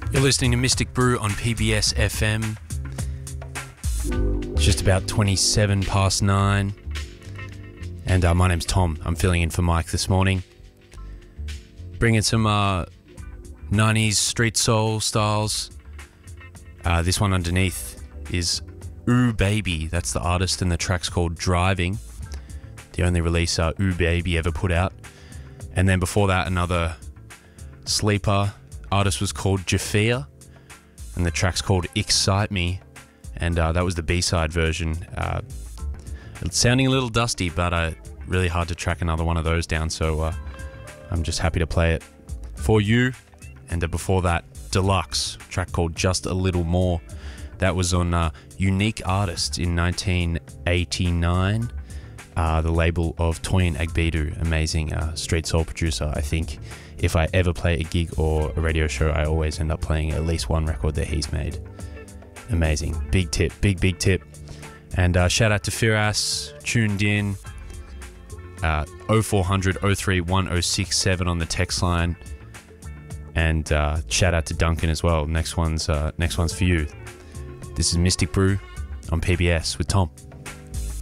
You're listening to Mystic Brew on PBS FM. It's just about 27 past 9. And my name's Tom. I'm filling in for Mike this morning. Bringing some 90s street soul styles. This one underneath is Ooh Baby. That's the artist, and the track's called Driving. The only release Ooh Baby ever put out. And then before that, another sleeper. Artist was called Jafia, and the track's called Excite Me, and that was the B-side version. It's sounding a little dusty, but really hard to track another one of those down, so I'm just happy to play it for you. And before that, Deluxe, track called Just a Little More. That was on Unique Artists in 1989, the label of Toyin Agbedu, amazing street soul producer. I think if I ever play a gig or a radio show, I always end up playing at least one record that he's made. Amazing. Big tip. Big tip. And shout out to Firas, tuned in. 0400 03 1067 on the text line. And shout out to Duncan as well. Next one's for you. This is Mystic Brew on PBS with Tom.